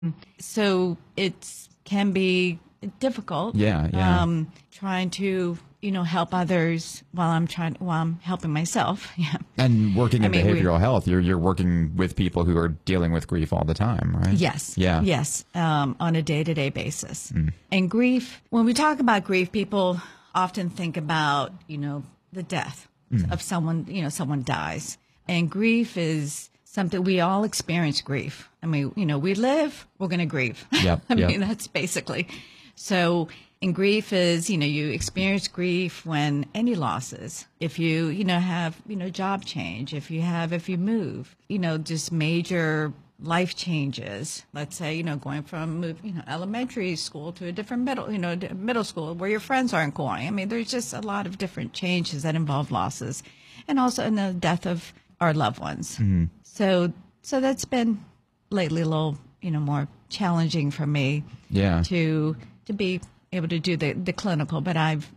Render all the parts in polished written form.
So it can be difficult. Yeah, yeah. Trying to help others while I'm helping myself. Yeah. And working I in mean, behavioral health, you're working with people who are dealing with grief all the time, right? Yes. Yeah. Yes. On a day-to-day basis. And grief, when we talk about grief, people often think about, the death of someone, someone dies. And grief is something we all experience grief. I mean, we live, we're going to grieve. Yep. I yep. mean, that's basically. So, and grief is, you experience grief when any losses, if you, have, job change, if you move, just major life changes. Let's say, going from, elementary school to a different middle school where your friends aren't going. I mean, there's just a lot of different changes that involve losses, and also in the death of our loved ones. So that's been lately a little, more challenging for me. Yeah. To be able to do the clinical, but I've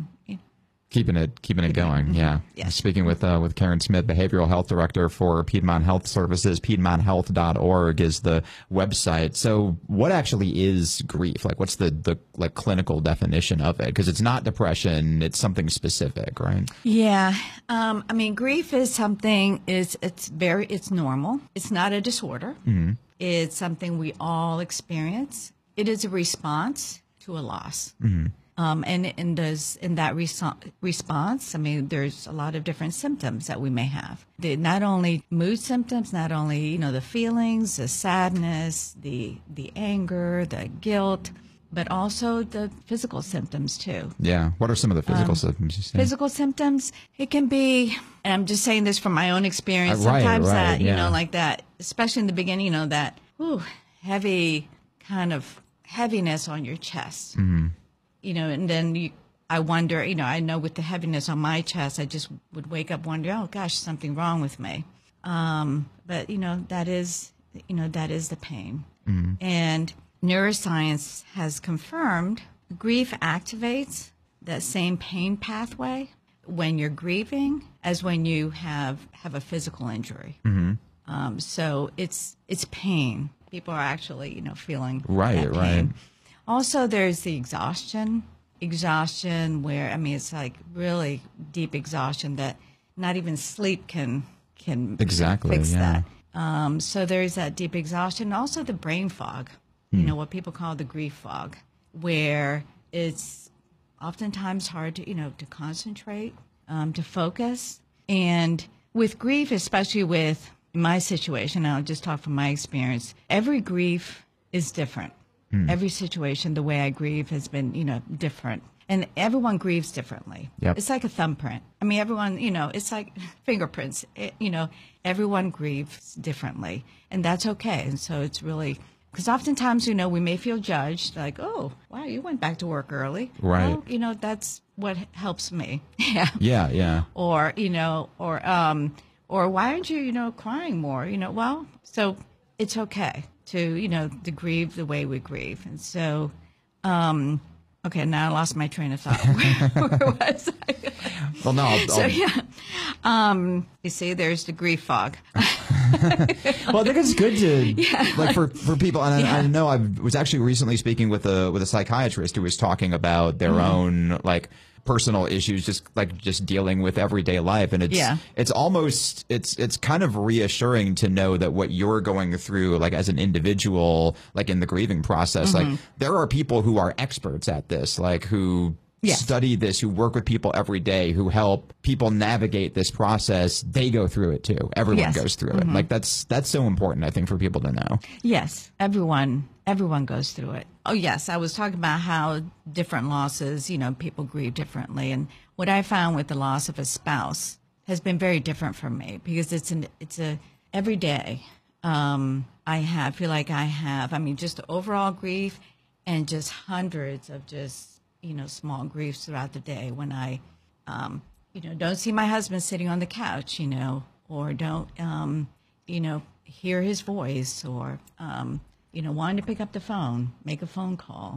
keeping it going. Yeah. Yes. Speaking with Karen Smith, Behavioral Health Director for Piedmont Health Services, piedmonthealth.org is the website. So what actually is grief? Like, what's the clinical definition of it? Because it's not depression, it's something specific, right? Yeah. I mean, grief is something, it's normal. It's not a disorder. Mm-hmm. It's something we all experience. It is a response to a loss. Mm-hmm. And in that response, I mean, there's a lot of different symptoms that we may have. Not only mood symptoms, not only, the feelings, the sadness, the anger, the guilt, but also the physical symptoms too. Yeah. What are some of the physical symptoms you say? Physical symptoms, it can be, and I'm just saying this from my own experience, Right, sometimes right, that, yeah. like that, especially in the beginning, that heavy kind of heaviness on your chest. Mm-hmm. And then I wonder, I know with the heaviness on my chest, I just would wake up wondering, oh gosh, something wrong with me. But that is the pain. Mm-hmm. And neuroscience has confirmed grief activates that same pain pathway when you're grieving as when you have a physical injury. Mm-hmm. So it's pain. People are actually, feeling that pain. Also, there's the exhaustion where, I mean, it's like really deep exhaustion that not even sleep can exactly fix yeah. that. So there's that deep exhaustion. Also the brain fog, what people call the grief fog, where it's oftentimes hard to, to concentrate, to focus. And with grief, especially with my situation, I'll just talk from my experience, every grief is different. Every situation, the way I grieve has been, different. And everyone grieves differently. Yep. It's like a thumbprint. I mean, everyone, it's like fingerprints. Everyone grieves differently. And that's okay. And so it's really, because oftentimes, we may feel judged, like, oh, wow, you went back to work early. Right. Well, that's what helps me. Yeah. Yeah, yeah. Or why aren't you, crying more? Well, so it's okay to grieve the way we grieve. And so, okay, now I lost my train of thought. Where was I? Well, no. You see, there's the grief fog. Well, I think it's good to for people. And I know I was actually recently speaking with a psychiatrist who was talking about their own personal issues, just dealing with everyday life, and it's almost it's kind of reassuring to know that what you're going through, as an individual, in the grieving process, there are people who are experts at this, who study this, who work with people every day, who help people navigate this process. They go through it too. Everyone goes through it. That's so important, I think, for people to know. Yes, everyone goes through it. Oh, yes, I was talking about how different losses, people grieve differently. And what I found with the loss of a spouse has been very different for me, because it's a every day. I feel like I have, just the overall grief and just hundreds of just, small griefs throughout the day when I, don't see my husband sitting on the couch, or don't, hear his voice, or, wanting to pick up the phone, make a phone call.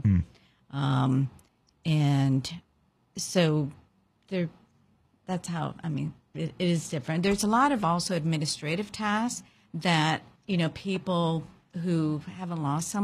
And so that's how, it is different. There's a lot of also administrative tasks that, people who haven't lost someone